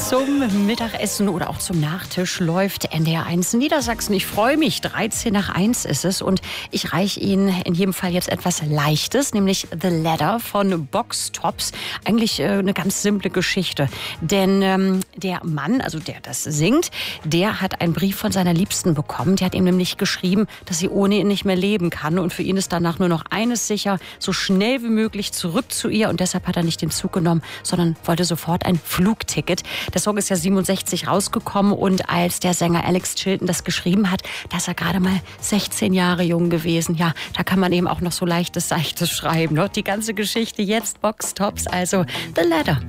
Zum Mittagessen oder auch zum Nachtisch läuft NDR1 Niedersachsen. Ich freue mich, 13:01 ist es und ich reiche Ihnen in jedem Fall jetzt etwas Leichtes, nämlich The Ladder von Box Tops. Eigentlich eine ganz simple Geschichte, denn der Mann, also der das singt, der hat einen Brief von seiner Liebsten bekommen. Die hat ihm nämlich geschrieben, dass sie ohne ihn nicht mehr leben kann und für ihn ist danach nur noch eines sicher, so schnell wie möglich zurück zu ihr und deshalb hat er nicht den Zug genommen, sondern wollte sofort ein Flugticket. Der Song ist ja 67 rausgekommen und als der Sänger Alex Chilton das geschrieben hat, da ist er gerade mal 16 Jahre jung gewesen. Ja, da kann man eben auch noch so leichtes, seichtes schreiben. Ne? Die ganze Geschichte jetzt Box Tops, also The Ladder.